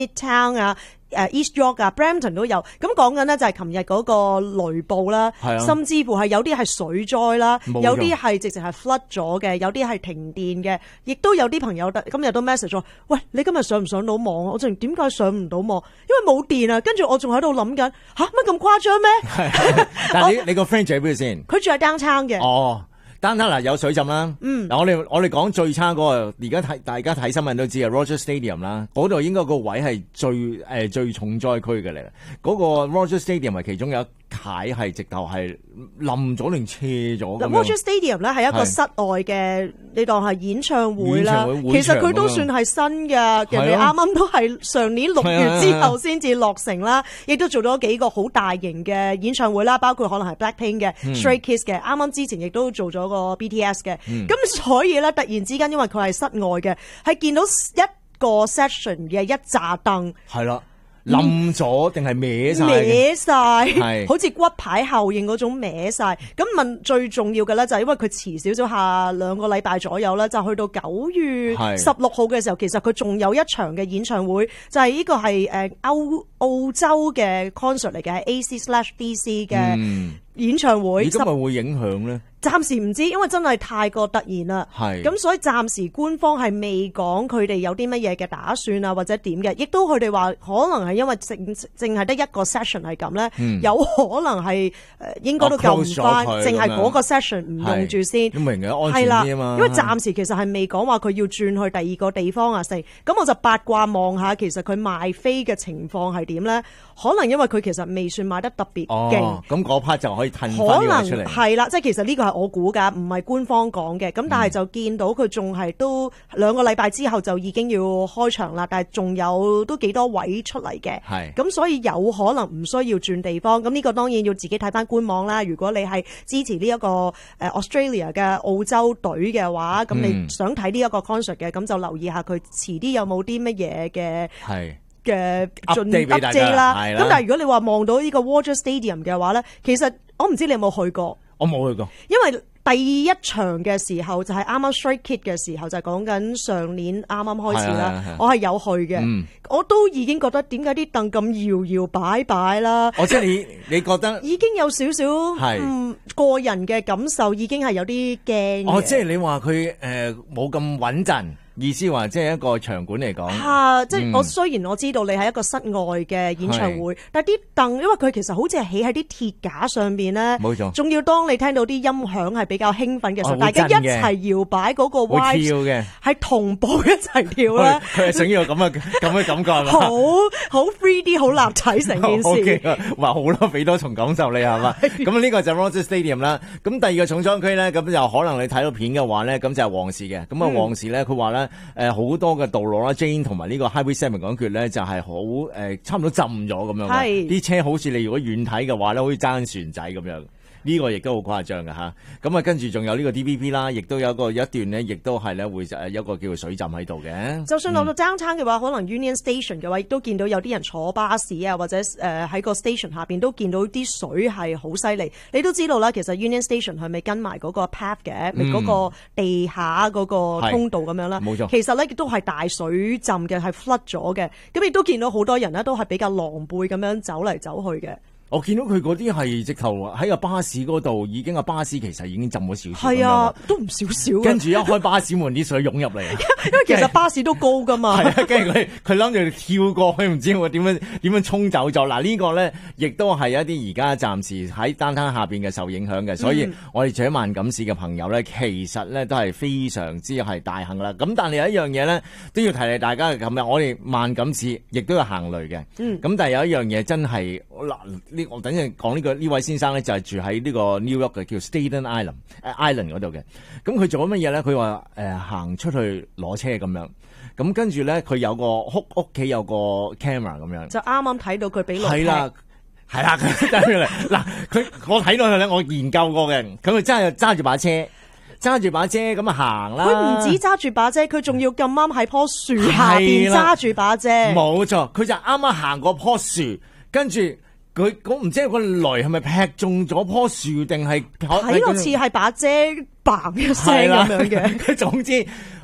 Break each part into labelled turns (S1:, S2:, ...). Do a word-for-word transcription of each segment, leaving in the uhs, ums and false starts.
S1: Midtown 啊。誒 East York 啊 ，Brampton 都有，咁講緊咧就係琴日嗰個雷暴啦，
S2: 啊、
S1: 甚至乎係有啲係水災啦，有啲係直情係 flood 咗嘅，有啲係停電嘅，亦都有啲朋友今日都 message 咗，喂，你今日上唔上到網啊？我仲點解上唔到網？因為冇電啊，跟住我仲喺度諗緊，吓乜咁誇張咩？
S2: 但係你你個 friend 住喺邊度先？
S1: 佢住喺 downtown 嘅。
S2: 哦。單單嗱有水浸啦，嗯，嗱我哋我哋講最差嗰個，而家睇大家睇新聞都知啊 ，Rogers Stadium 啦，嗰度應該個位係最誒、呃、最重災區嘅嚟啦，嗰、那個 Rogers Stadium 係其中有一塊係直頭係冧咗定斜咗咁樣。
S1: Rogers Stadium 咧係一個室外嘅，你當係演唱會啦，其實佢都算係新嘅，人哋啱啱都係上年六月之後先至落成啦，亦都做咗幾個好大型嘅演唱會啦，包括可能係 Blackpink 嘅、嗯、Stray Kids 嘅，啱啱之前亦都做咗個 B T S 嘅，咁、嗯、所以咧突然之間因為佢係室外嘅，係見到一個 session 嘅一紮凳，
S2: 係啦。冧咗定係歪晒？
S1: 歪晒，
S2: 係
S1: 好似骨牌效應嗰種歪晒。咁問最重要嘅咧，就係因為佢遲少少下兩個禮拜左右啦，就去到九月十六號嘅時候，其實佢仲有一場嘅演唱會，就係、是、呢個係誒歐澳洲嘅 concert 嚟嘅，係 A C slash D C 嘅演唱會。
S2: 你今日會影響咧？
S1: 暫時唔知，因為真係太過突然啦。係咁，所以暫時官方係未講佢哋有啲乜嘢嘅打算啊，或者點嘅。亦都佢哋話可能係因為淨淨係得一個 session 係咁咧，嗯、有可能係誒應該都救唔翻，淨係嗰個 session 唔用住先。
S2: 明嘅安全啲啊嘛。
S1: 因為暫時其實係未講話佢要轉去第二個地方啊，四咁我就八卦望下，其實佢賣飛嘅情況係點咧？可能因為佢其實未算賣得特別勁，
S2: 咁嗰 part 就可以褪翻呢個出嚟。
S1: 係啦，即係其實呢個係我估㗎，唔係官方講嘅。咁但係就見到佢仲係都兩個禮拜之後就已經要開場啦，但係仲有都幾多位出嚟嘅。係咁，所以有可能唔需要轉地方。咁呢個當然要自己睇翻官網啦。如果你係支持呢一個誒 Australia 嘅澳洲隊嘅話，咁你想睇呢一個 concert 嘅，咁就留意下佢遲啲有冇啲乜嘢嘅。係。嘅進 update 啦，咁但係如果你話望到呢個 Rogers Stadium 嘅話咧，其實我唔知你有冇去過，
S2: 我冇去過，
S1: 因為第一場嘅時候就係啱啱 Stray Kids 嘅時候，就係講緊上年啱啱開始啦，我係有去嘅、嗯，我都已經覺得點解啲凳咁搖搖擺擺啦，
S2: 我即係你你覺得
S1: 已經有少少嗯個人嘅感受已經係有啲驚，
S2: 哦，即係你話佢誒冇咁穩陣。意思話即係一個場館嚟講，
S1: 嚇！即係我雖然我知道你係一個室外嘅演唱會，但係啲凳，因為佢其實好似係起喺啲鐵架上邊咧，冇錯。仲要當你聽到啲音響係比較興奮嘅時候，大家一齊搖擺嗰個 vibe 係同步一齊跳啦。
S2: 佢係想要咁嘅咁嘅感覺係嘛？
S1: 好好 three D 好立體成件事。
S2: 話好啦，俾多重感受你係嘛？咁呢個就 Rogers Stadium 啦。咁第二個重災區咧，咁就可能你睇到片嘅話咧，咁就係旺市嘅。咁啊旺市咧，佢話咧。誒好多嘅道路啦 ，Jane 同埋呢個 Highway Seven 講決咧，就係好誒，差唔多浸咗咁樣嘅。啲車好似你如果遠睇嘅話咧，好似爭船仔咁樣。呢、這個亦都好誇張嘅嚇，咁啊跟住仲有呢個 D V P 啦，亦都有一個有一段呢，亦都係咧會誒有一個叫做水浸喺度嘅。
S1: 就算落到 downtown 嘅話，可能 Union Station 嘅話，亦都見到有啲人坐巴士啊，或者誒喺個 station 下邊都見到啲水係好犀利。你都知道啦，其實 Union Station 係咪跟埋嗰個 path 嘅，咪、嗯、嗰個地下嗰個通道咁樣啦？冇錯。其實咧亦都係大水浸嘅，係 flood 咗嘅。咁亦都見到好多人呢，都係比較狼狽咁樣走嚟走去嘅。
S2: 我見到佢嗰啲係直頭喺個巴士嗰度，已經個巴士其實已經浸咗少少。
S1: 係啊，都唔少少。
S2: 跟住一開巴士門，啲水湧入嚟。
S1: 因為其實巴士都高噶嘛。係
S2: 啊，跟住佢佢諗住跳過去，唔知我點樣點樣衝走咗。嗱呢個咧，亦都係一啲而家暫時喺單灘下邊嘅受影響嘅。所以我哋住喺萬錦市嘅朋友咧，其實咧都係非常之係大幸啦。咁但係有一樣嘢咧，都要提提大家嘅。咁啊，我哋萬錦市亦都有行雷嘅。嗯。咁但係有一樣嘢真係嗱。我等陣講呢個呢位先生咧，就係住喺呢個 New York 嘅叫 Staten Island 誒 Island 嗰度嘅。咁佢做咗乜嘢咧？佢話誒行出去攞車咁樣。咁跟住咧，佢有個屋屋企有個 camera 咁樣。
S1: 就啱啱睇到佢俾雷劈。
S2: 係啦，係啦，嗱佢我睇到佢咧，我研究過嘅。咁佢真係揸住把車，揸住把遮咁啊行啦。
S1: 佢唔止揸住把遮，佢仲要咁啱喺棵樹下邊揸住把遮。
S2: 冇錯，佢就啱啱行過棵樹，跟住。佢我唔知個雷係咪劈中咗棵樹定係睇落
S1: 似係把遮嘭一聲咁樣嘅。
S2: 佢總之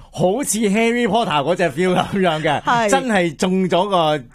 S2: 好似 Harry Potter 嗰隻 feel 咁樣嘅，真係中咗個